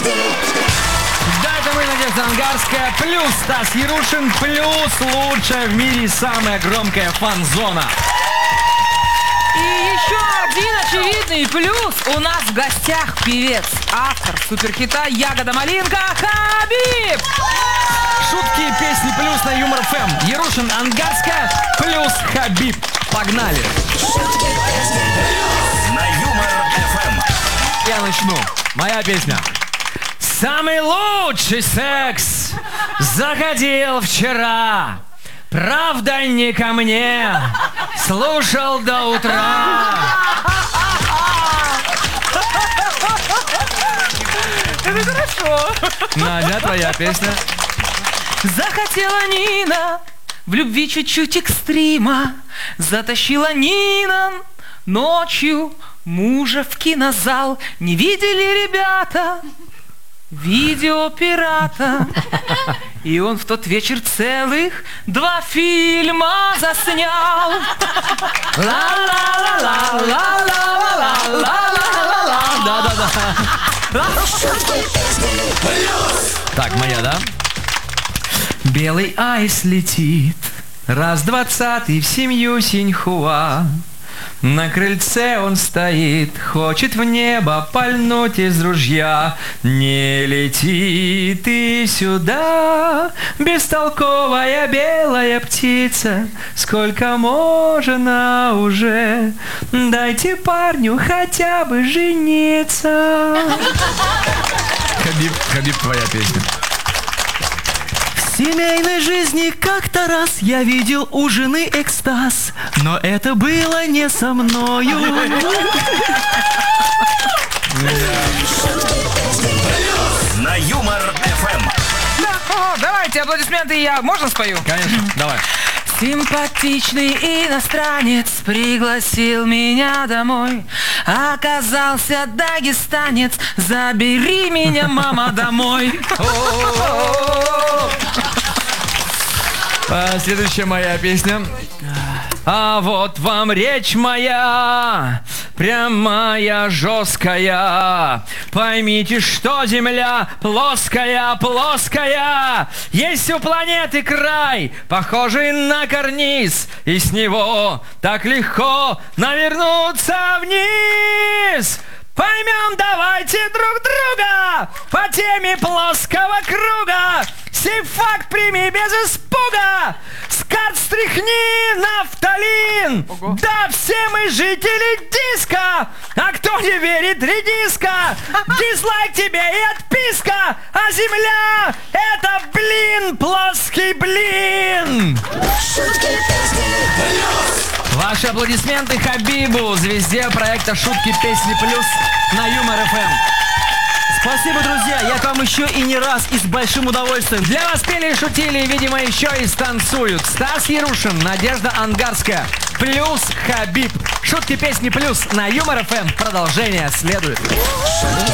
Да, это мы, Надежда Ангарская, плюс Стас Ярушин, плюс лучшая в мире самая громкая фан-зона. И еще один очевидный плюс. У нас в гостях певец, автор суперхита «Ягода малинка» Хабиб. Шутки и песни плюс на Юмор ФМ. Ярушин, Ангарская, плюс Хабиб. Погнали. На Юмор ФМ. Я начну. Моя песня. Самый лучший секс заходил вчера. Правда, не ко мне. Слушал до утра. Это хорошо. Надя, твоя песня. Захотела Нина в любви чуть-чуть экстрима. Затащила Нина ночью мужа в кинозал. Не видели ребята видеопирата? И он в тот вечер целых 2 фильма заснял. Ла-ла-ла-ла-ла-ла-ла-ла-ла-ла-ла. Да-да-да. Так, моя, да? Белый айс летит, раз 20-й в семью Синьхуа. На крыльце он стоит, хочет в небо пальнуть из ружья. Не лети ты сюда, бестолковая белая птица. Сколько можно уже, дайте парню хотя бы жениться. Хабиб, твоя песня. В семейной жизни как-то раз я видел у жены экстаз, но это было не со мною. На Юмор ФМ. Давайте аплодисменты, я можно спою? Конечно, давай. Симпатичный иностранец пригласил меня домой. Оказался дагестанец. Забери меня, мама, домой. Следующая моя песня. А вот вам речь моя, прямая, жесткая. Поймите, что земля плоская, плоская. Есть у планеты край, похожий на карниз, и с него так легко навернуться вниз. Поймем давайте друг друга по теме плоского круга. Сей факт прими без испуга. С карт стряхни нафталин. Да, все мы жители диска. А кто не верит, редиска. Дизлайк тебе и отписка. А земля — это блин, плоский блин. Ваши аплодисменты Хабибу, звезде проекта «Шутки, песни плюс» на Юмор ФМ. Спасибо, друзья, я к вам еще и не раз, и с большим удовольствием. Для вас пели и шутили, и, видимо, еще и станцуют Стас Ярушин, Надежда Ангарская, плюс Хабиб. Шутки, песни плюс на Юмор ФМ. Продолжение следует.